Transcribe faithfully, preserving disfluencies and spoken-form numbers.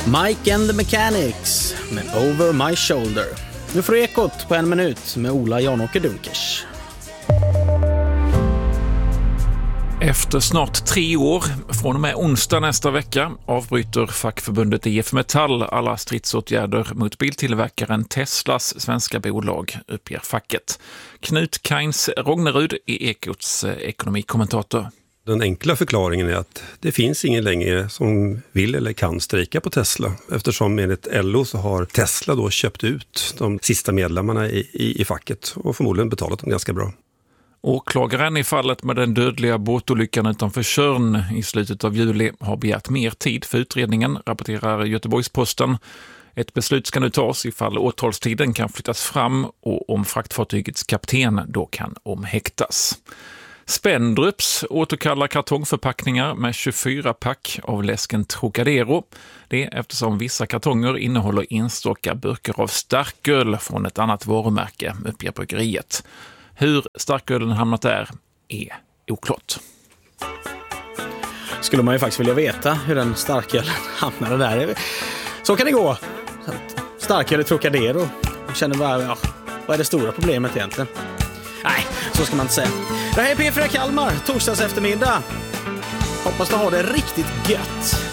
Mike and the Mechanics med Over My Shoulder. Nu får du Ekot på en minut med Ola Janåker Dunkers. Efter snart tre år, från och med onsdag nästa vecka, avbryter fackförbundet I F Metall alla stridsåtgärder mot biltillverkaren Teslas svenska bolag, uppger facket. Knut Kains Rognerud är Ekots ekonomikommentator. Den enkla förklaringen är att det finns ingen längre som vill eller kan strejka på Tesla. Eftersom enligt L O så har Tesla då köpt ut de sista medlemmarna i, i, i facket och förmodligen betalat dem ganska bra. Åklagaren i fallet med den dödliga båtolyckan utanför Tjörn i slutet av juli har begärt mer tid för utredningen, rapporterar Göteborgs-Posten. Ett beslut ska nu tas ifall åtalstiden kan flyttas fram och om fraktfartygets kapten då kan omhäktas. Spendrups återkallar kartongförpackningar med tjugofyra pack av läsken Trocadero. Det är eftersom vissa kartonger innehåller enstaka burkar av starköl från ett annat varumärke, uppger bryggeriet. Hur starkölen hamnat där är oklart. Skulle man ju faktiskt vilja veta hur den starkölen hamnade där. Så kan det gå. Starköl i Trocadero. Jag känner bara, ja, vad är det stora problemet egentligen? Nej, så ska man inte säga. Det här är P fyra Kalmar, torsdags eftermiddag. Hoppas du har det riktigt gött.